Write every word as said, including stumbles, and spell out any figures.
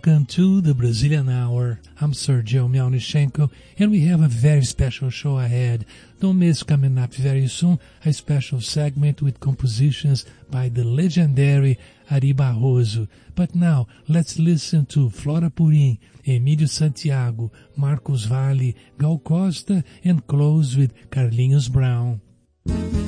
Welcome to the Brazilian Hour. I'm Sergio Melnichenko, and we have a very special show ahead. Don't miss coming up very soon, a special segment with compositions by the legendary Ari Barroso. But now, let's listen to Flora Purim, Emílio Santiago, Marcos Valle, Gal Costa, and close with Carlinhos Brown.